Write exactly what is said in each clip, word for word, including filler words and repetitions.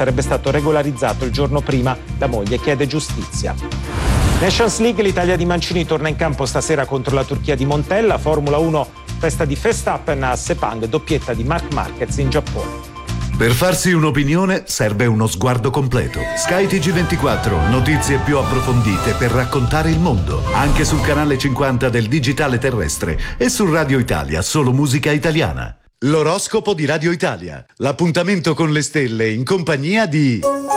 sarebbe stato regolarizzato il giorno prima. La moglie chiede giustizia. Nations League, l'Italia di Mancini torna in campo stasera contro la Turchia di Montella. Formula uno, festa di Verstappen a Sepang, doppietta di Marc Marquez in Giappone. Per farsi un'opinione serve uno sguardo completo. Sky T G ventiquattro, notizie più approfondite per raccontare il mondo. Anche sul canale cinquanta del digitale terrestre e su Radio Italia, solo musica italiana. L'oroscopo di Radio Italia. L'appuntamento con le stelle in compagnia di...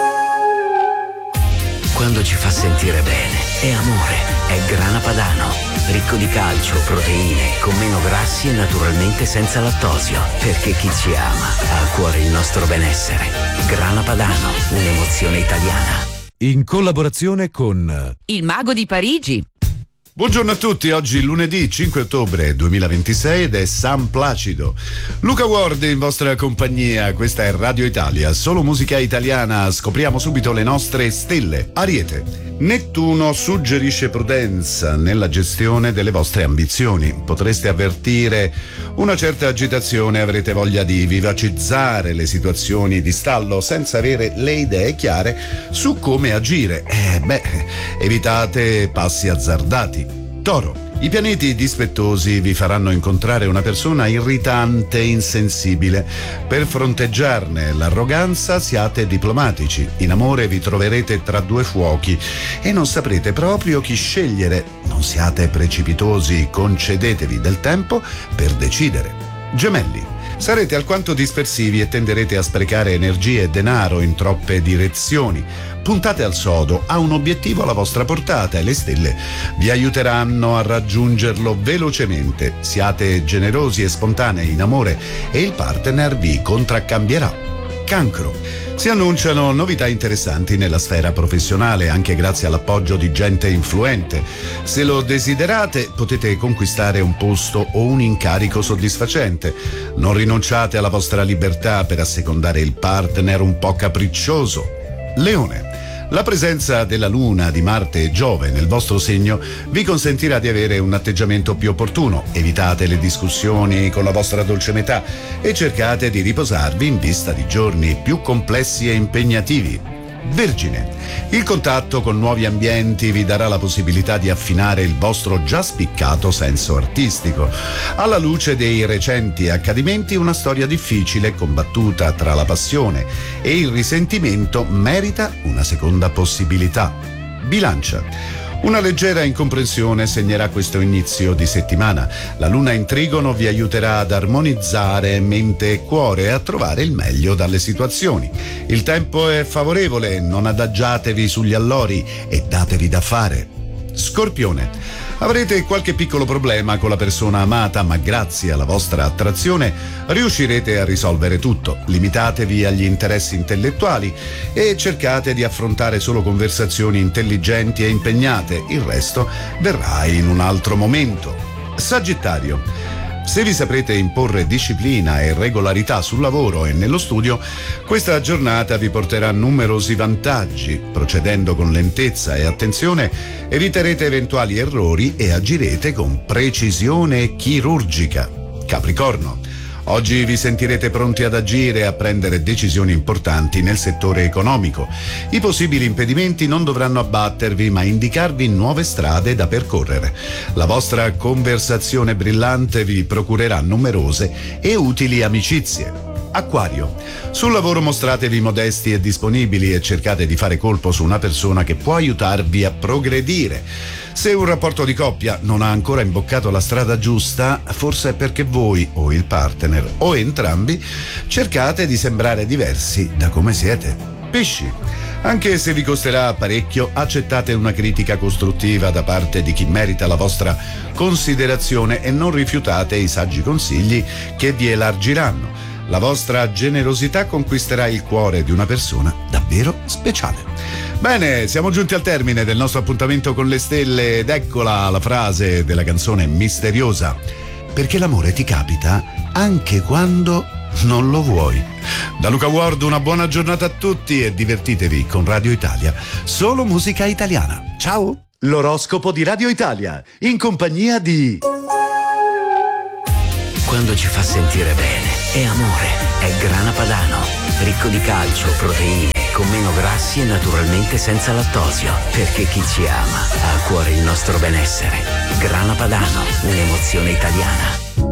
Quando ci fa sentire bene, è amore, è Grana Padano. Ricco di calcio, proteine, con meno grassi e naturalmente senza lattosio. Perché chi ci ama ha a cuore il nostro benessere. Grana Padano, un'emozione italiana. In collaborazione con... Il Mago di Parigi. Buongiorno a tutti, oggi lunedì cinque ottobre duemilaventisei ed è San Placido. Luca Ward in vostra compagnia, questa è Radio Italia, solo musica italiana. Scopriamo subito le nostre stelle. Ariete. Nettuno suggerisce prudenza nella gestione delle vostre ambizioni. Potreste avvertire una certa agitazione, avrete voglia di vivacizzare le situazioni di stallo senza avere le idee chiare su come agire. Eh, beh, evitate passi azzardati. Toro. I pianeti dispettosi vi faranno incontrare una persona irritante e insensibile. Per fronteggiarne l'arroganza siate diplomatici. In amore vi troverete tra due fuochi e non saprete proprio chi scegliere. Non siate precipitosi, concedetevi del tempo per decidere. Gemelli. Sarete alquanto dispersivi e tenderete a sprecare energie e denaro in troppe direzioni. Puntate al sodo, a un obiettivo alla vostra portata e le stelle vi aiuteranno a raggiungerlo velocemente. Siate generosi e spontanei in amore e il partner vi contraccambierà. Cancro. Si annunciano novità interessanti nella sfera professionale, anche grazie all'appoggio di gente influente. Se lo desiderate, potete conquistare un posto o un incarico soddisfacente. Non rinunciate alla vostra libertà per assecondare il partner un po' capriccioso. Leone. La presenza della Luna, di Marte e Giove nel vostro segno vi consentirà di avere un atteggiamento più opportuno. Evitate le discussioni con la vostra dolce metà e cercate di riposarvi in vista di giorni più complessi e impegnativi. Vergine. Il contatto con nuovi ambienti vi darà la possibilità di affinare il vostro già spiccato senso artistico. Alla luce dei recenti accadimenti, una storia difficile, combattuta tra la passione e il risentimento, merita una seconda possibilità. Bilancia. Una leggera incomprensione segnerà questo inizio di settimana. La luna in trigono vi aiuterà ad armonizzare mente e cuore e a trovare il meglio dalle situazioni. Il tempo è favorevole, non adagiatevi sugli allori e datevi da fare. Scorpione. Avrete qualche piccolo problema con la persona amata, ma grazie alla vostra attrazione riuscirete a risolvere tutto. Limitatevi agli interessi intellettuali e cercate di affrontare solo conversazioni intelligenti e impegnate. Il resto verrà in un altro momento. Sagittario. Se vi saprete imporre disciplina e regolarità sul lavoro e nello studio, questa giornata vi porterà numerosi vantaggi. Procedendo con lentezza e attenzione, eviterete eventuali errori e agirete con precisione chirurgica. Capricorno. Oggi vi sentirete pronti ad agire e a prendere decisioni importanti nel settore economico. I possibili impedimenti non dovranno abbattervi, ma indicarvi nuove strade da percorrere. La vostra conversazione brillante vi procurerà numerose e utili amicizie. Acquario. Sul lavoro mostratevi modesti e disponibili e cercate di fare colpo su una persona che può aiutarvi a progredire. Se un rapporto di coppia non ha ancora imboccato la strada giusta, forse è perché voi o il partner o entrambi cercate di sembrare diversi da come siete. Pesci. Anche se vi costerà parecchio, accettate una critica costruttiva da parte di chi merita la vostra considerazione e non rifiutate i saggi consigli che vi elargiranno. La vostra generosità conquisterà il cuore di una persona davvero speciale. Bene, siamo giunti al termine del nostro appuntamento con le stelle ed eccola la frase della canzone misteriosa. Perché l'amore ti capita anche quando non lo vuoi. Da Luca Ward una buona giornata a tutti e divertitevi con Radio Italia, solo musica italiana. Ciao! L'oroscopo di Radio Italia, in compagnia di... Quando ci fa sentire bene, è amore, è Grana Padano. Ricco di calcio, proteine, meno grassi e naturalmente senza lattosio, perché chi ci ama ha a cuore il nostro benessere. Grana Padano, un'emozione italiana.